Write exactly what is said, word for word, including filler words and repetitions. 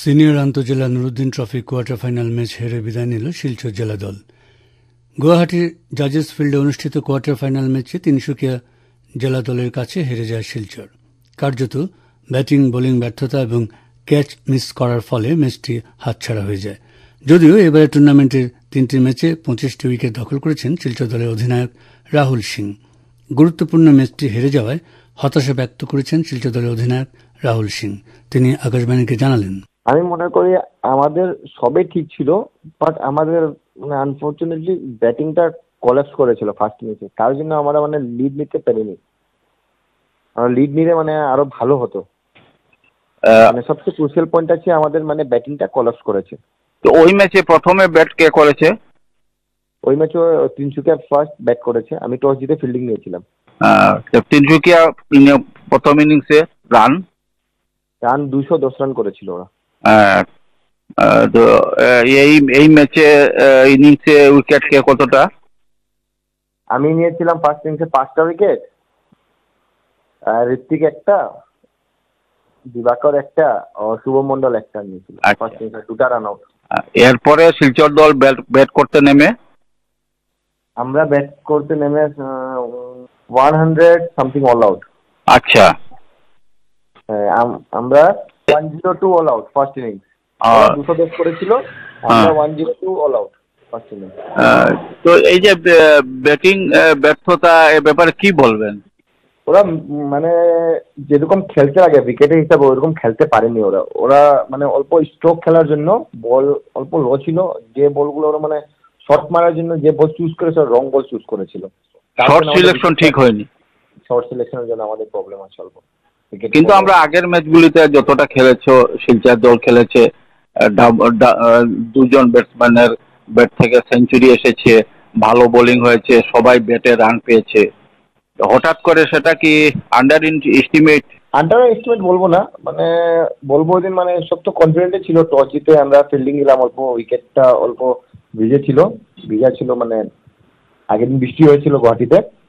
Senior আন্তজেলা Nuruddin trophy quarter final match হেরে বিদায় নিল শিলচর জেলা দল। গুয়াহাটির জাজেস ফিল্ডে অনুষ্ঠিত কোয়ার্টার ফাইনাল ম্যাচে তিনসুকিয়া জেলা দলের কাছে হেরে যায় শিলচর। কার্যত ব্যাটিং বোলিং ব্যর্থতা এবং ক্যাচ মিস করার ফলে ম্যাচটি হাতছাড়া হয়ে যায়। যদিও এবারে টুর্নামেন্টের তিনটি ম্যাচে পঁচিশটি উইকেট দখল করেছেন শিলচর দলের অধিনায়ক রাহুল সিং। গুরুত্বপূর্ণ ম্যাচটি হেরে যাওয়ায় হতাশা ব্যক্ত করেছেন শিলচর দলের অধিনায়ক রাহুল সিং। তিনি আকাশবাণীকে জানালেন, আমি মনে করি আমাদের সবই ঠিক ছিল, বাট আমাদের মানে আনফরচুনেটলি ব্যাটিংটা কলাপস করেছিল ফার্স্ট ইনিংসে, তার জন্য আমরা মানে লিড নিতে পারিনি। আমরা লিড নিলে মানে আরো ভালো হতো। মানে সবচেয়ে ক্রুশিয়াল পয়েন্ট আছে আমাদের মানে ব্যাটিংটা কলাপস করেছে। তো ওই ম্যাচে প্রথমে ব্যাট কে করেছে? ওই ম্যাচে তিনসুকিয়া ফার্স্ট ব্যাট করেছে, আমি টস জিতে ফিল্ডিং নিয়েছিলাম। তিনসুকিয়া প্রথম ইনিংসে রান রান দুশো দশ রান করেছিল ওরা। তো এই এই ম্যাচে ইনিংসে উইকেট কে কতটা? আমি নিয়েছিলাম ফার্স্ট ইনিংসে পাঁচটা উইকেট, আর ঋত্বিক একটা, দিবাকর একটা, আর শুভ মন্ডল একটা নিয়েছিল ফার্স্ট ইনিংসে, দুটা রান আউট। এরপরে শিলচর দল ব্যাট করতে নেমে আমরা ব্যাট করতে নেমে one hundred something all out. আচ্ছা, আমরা one zero to all out first innings. দুশো দশ করেছিল, আমরা one zero to all out first innings. তো এই যে ব্যাটিং ব্যর্থতা এ ব্যাপারে কি বলবেন? ওরা মানে যেরকম খেলতে লাগে উইকেটের হিসাবে ওরকম খেলতে পারেনি ওরা। ওরা মানে অল্প স্ট্রোক খেলার জন্য বল অল্প লো ছিল, যে বলগুলো ওরা মানে শর্ট মারার জন্য যে বল চুজ করেছিল রং বল চুজ করেছিল। শর্ট সিলেকশন ঠিক হয়নি। শর্ট সিলেকশনের জন্য আমাদের প্রবলেম আছে অল্প। কিন্তু আমরা আগের ম্যাচগুলিতে যতটা খেলেছো, শিলচর দল খেলেছে, দুজন ব্যাটসম্যানের ব্যাট থেকে সেঞ্চুরি এসেছে, ভালো বোলিং হয়েছে, সবাই ব্যাটে রান পেয়েছে। হঠাৎ করে সেটা কি আন্ডার এস্টিমেট? আন্ডার এস্টিমেট বলবো না, মানে বলবো দিন মানে সব তো কনফিডেন্টে ছিল। টস জিতে আমরা ফিল্ডিং নিলাম, অল্প উইকেটটা অল্প ভিজে ছিল, ভিজা ছিল মানে আগের দিন বৃষ্টি হয়েছিল গুয়াহাটিতে।